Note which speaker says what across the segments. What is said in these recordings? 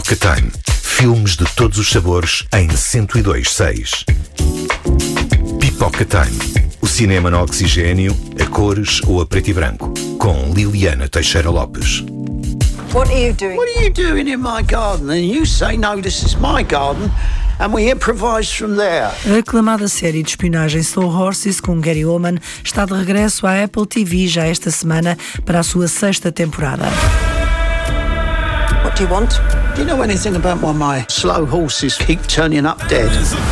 Speaker 1: Pipoca Time. Filmes de todos os sabores em 102.6. Pipoca Time. O cinema no oxigênio, a cores ou a preto e branco. Com Liliana Teixeira Lopes.
Speaker 2: What are you doing?
Speaker 3: What are you doing in my garden? And you say, no, this is my garden. And we improvise from there.
Speaker 2: A aclamada série de espionagem Slow Horses com Gary Oldman está de regresso à Apple TV já esta semana para a sua 6ª temporada.
Speaker 4: What do you want?
Speaker 3: Do you know anything about why my slow horses keep turning up dead?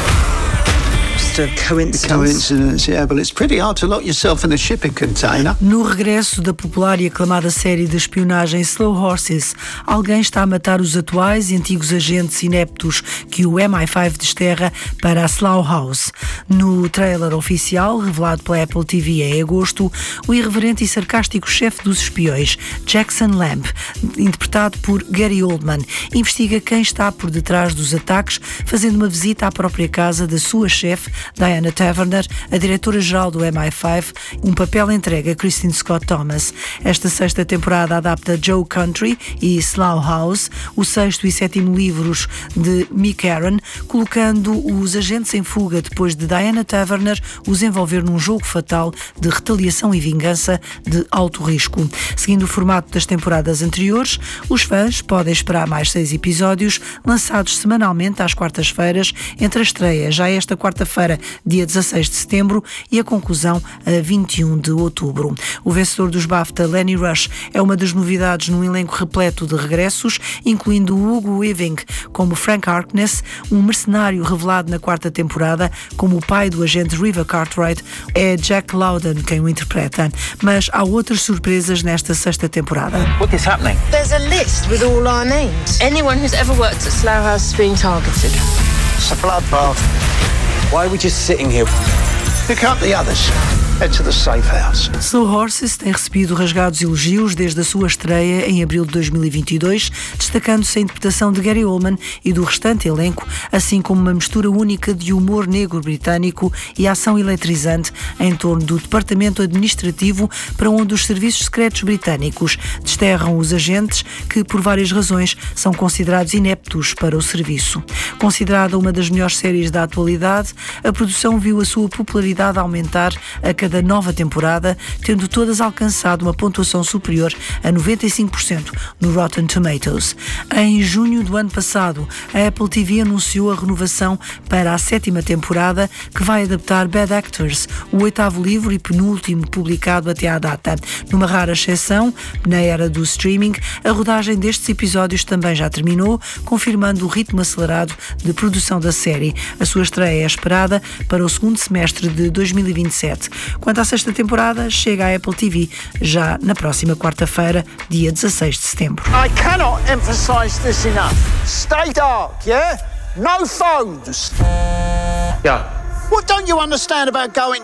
Speaker 4: Just a coincidence.
Speaker 3: Coincidence, yeah, but it's pretty hard to lock yourself in a shipping container.
Speaker 2: No regresso da popular e aclamada série de espionagem Slow Horses, alguém está a matar os atuais e antigos agentes ineptos que o MI5 desterra para a Slough House. No trailer oficial, revelado pela Apple TV em agosto, o irreverente e sarcástico chefe dos espiões, Jackson Lamb, interpretado por Gary Oldman, investiga quem está por detrás dos ataques, fazendo uma visita à própria casa da sua chefe, Diana Taverner, a diretora-geral do MI5, um papel entregue a Kristin Scott Thomas. Esta 6ª temporada adapta Joe Country e Slough House, o 6º e 7º livros de Mick Aaron, colocando os agentes em fuga depois de Diana Taverner os envolver num jogo fatal de retaliação e vingança de alto risco. Seguindo o formato das temporadas anteriores, os fãs podem esperar mais 6 episódios, lançados semanalmente às quartas-feiras, entre a estreia já esta quarta-feira, dia 16 de setembro, e a conclusão a 21 de outubro. O vencedor dos BAFTA, Lenny Rush, é uma das novidades num elenco repleto de regressos, incluindo Hugo Weaving como Frank Harkness, um mercenário revelado na 4ª temporada como o pai do agente River Cartwright. É Jack Lowden quem o interpreta. Mas há outras surpresas nesta 6ª temporada.
Speaker 5: What is happening?
Speaker 4: There's a list with all our names. Anyone who's ever worked at Slough House is being targeted.
Speaker 3: It's a bloodbath.
Speaker 5: Why are we just sitting here?
Speaker 3: Pick up the others. Head to the safe house.
Speaker 2: Slow Horses tem recebido rasgados elogios desde a sua estreia em abril de 2022, destacando-se a interpretação de Gary Oldman e do restante elenco, assim como uma mistura única de humor negro britânico e ação eletrizante em torno do departamento administrativo para onde os serviços secretos britânicos desterram os agentes que, por várias razões, são considerados ineptos para o serviço. Considerada uma das melhores séries da atualidade, a produção viu a sua popularidade aumentar a cada nova temporada, tendo todas alcançado uma pontuação superior a 95% no Rotten Tomatoes. Em junho do ano passado, a Apple TV anunciou a renovação para a 7ª temporada, que vai adaptar Bad Actors, o 8º livro e penúltimo publicado até à data. Numa rara exceção, na era do streaming, a rodagem destes episódios também já terminou, confirmando o ritmo acelerado de produção da série. A sua estreia é esperada para o 2º semestre de 2027. Quanto à 6ª temporada, chega à Apple TV já na próxima quarta-feira, dia 16 de setembro.
Speaker 3: I cannot emphasize this enough. Stay dark, yeah? No phones.
Speaker 5: Yeah.
Speaker 3: What don't you understand about going